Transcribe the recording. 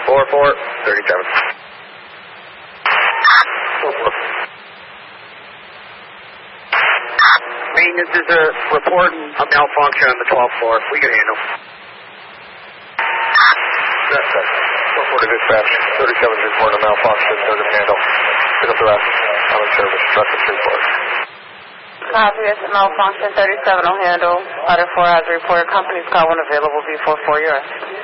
4437. Maintenance is reporting a malfunction on the 12th floor. We can handle. That's it. 440 dispatch. 37's reporting a malfunction. They're going to handle. Pick up the rest. I'm in service. Breakfast report. Copy, it's a malfunction. 37 will handle. Letter 4 has reported. Company's car when available before 4 yours.